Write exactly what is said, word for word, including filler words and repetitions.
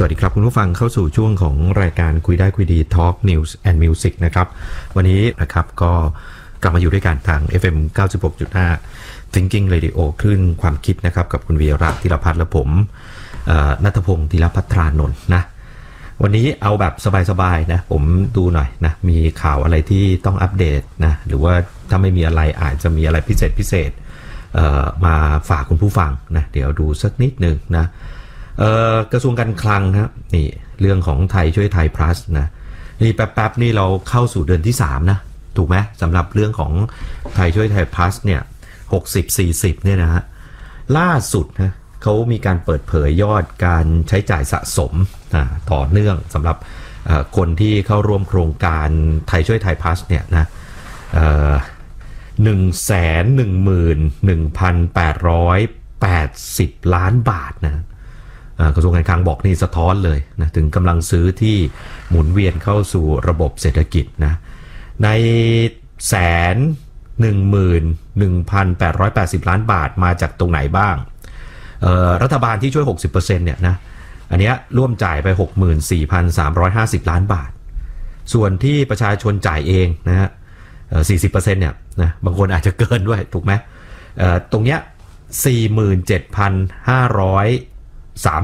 วัสดีครับคุณผู้ฟังเข้าสู่ช่วงของรายการคุยได้คุยดี Talk News and Music นะครับวันนี้นะครับก็กลับมาอยู่ด้วยกันทาง เอฟ เอ็ม เก้าสิบหกจุดห้า Thinking Radio คลื่นความคิดนะครับกับคุณวีระธีรพัฒน์และผมณัฐพงศ์ธีรพัทรานนท์นะวันนี้เอาแบบสบายๆนะผมดูหน่อยนะมีข่าวอะไรที่ต้องอัปเดตนะหรือว่าถ้าไม่มีอะไรอาจจะมีอะไรพิเศษพิเศษมาฝากคุณผู้ฟังนะเดี๋ยวดูสักนิดหนึ่งนะกระทรวงการคลังนะนี่เรื่องของไทยช่วยไทย plus นะนี่แป๊บๆนี่เราเข้าสู่เดือนที่สามนะถูกไหมสำหรับเรื่องของไทยช่วยไทย plus เนี่ยหกสิบ สี่สิบเนี่ยนะฮะล่าสุดนะเขามีการเปิดเผยยอดการใช้จ่ายสะสมนะต่อเนื่องสำหรับคนที่เข้าร่วมโครงการไทยช่วยไทย plus เนี่ยนะหนึ่งแสนหนึ่งหมื่นหนึ่งพันแปดร้อยแปดสิบล้านบาทนะกระทรวงการคลังบอกนี่สะท้อนเลยนะถึงกำลังซื้อที่หมุนเวียนเข้าสู่ระบบเศรษฐกิจนะในแสนหนึ่งหมื่นหนึ่งพันแปดร้อยแปดสิบล้านบาทมาจากตรงไหนบ้างรัฐบาลที่ช่วย หกสิบเปอร์เซ็นต์ เนี่ยนะอันเนี้ยร่วมจ่ายไป หกหมื่นสี่พันสามร้อยห้าสิบล้านบาทส่วนที่ประชาชนจ่ายเองนะฮะ สี่สิบเปอร์เซ็นต์ เนี่ยนะบางคนอาจจะเกินด้วยถูกไหมตรงเนี้ย สี่หมื่นเจ็ดพันห้าร้อยสาม